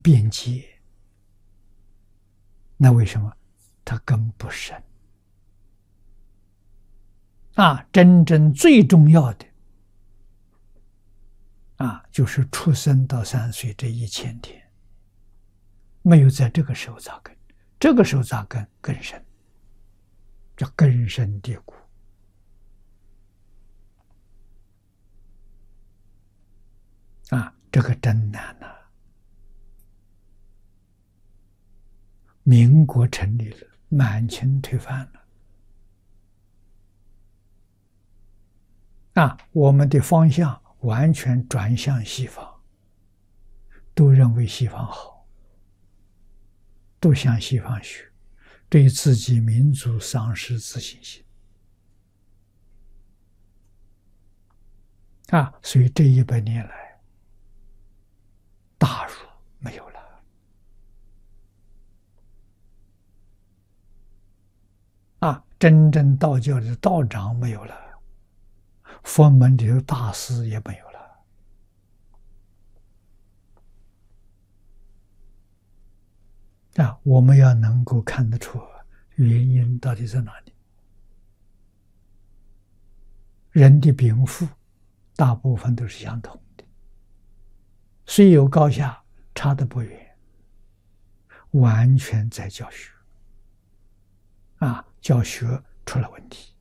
边界。那为什么？它根不深真正最重要的就是出生到3岁这1000天，没有在这个时候扎根，这个时候扎根更深，叫根深蒂固这个真难呐。民国成立了，满清推翻了我们的方向完全转向西方，都认为西方好，都向西方学，对自己民族丧失自信心所以这100年来，大儒没有了真正道教的道长没有了，佛门里的大师也没有了我们要能够看得出原因到底在哪里。人的禀赋大部分都是相同的，虽有高下，差得不远，完全在教学教学出了问题。